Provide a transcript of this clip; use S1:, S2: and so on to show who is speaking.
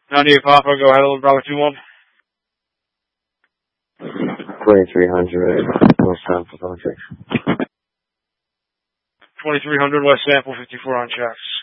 S1: 98 Papa, go ahead, little Bravo 2-1.
S2: 2300 West Sample,
S1: 2300 West Sample, 54 on checks.